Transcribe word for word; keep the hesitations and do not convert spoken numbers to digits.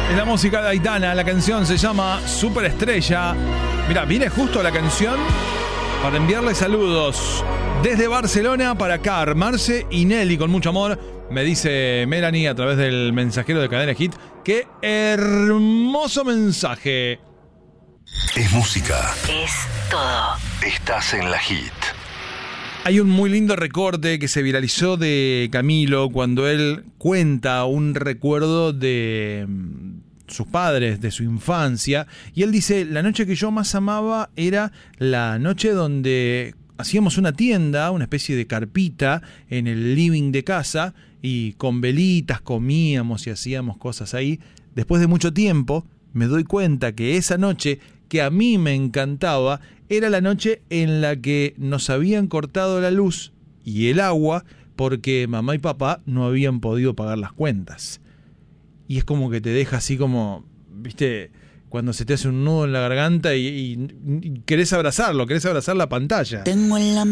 Es la música de Aitana, la canción se llama Superestrella. Mira, viene justo la canción para enviarle saludos desde Barcelona para acá, Marce y Nelly, con mucho amor. Me dice Melanie a través del mensajero de Cadena Hit. ¡Qué hermoso mensaje! Es música. Es todo. Estás en la Hit. Hay un muy lindo recorte que se viralizó de Camilo cuando él cuenta un recuerdo de sus padres, de su infancia. Y él dice, la noche que yo más amaba era la noche donde hacíamos una tienda, una especie de carpita en el living de casa y con velitas comíamos y hacíamos cosas ahí. Después de mucho tiempo me doy cuenta que esa noche que a mí me encantaba era la noche en la que nos habían cortado la luz y el agua porque mamá y papá no habían podido pagar las cuentas. Y es como que te deja así como, viste, cuando se te hace un nudo en la garganta y, y, y querés abrazarlo, querés abrazar la pantalla. Tengo en la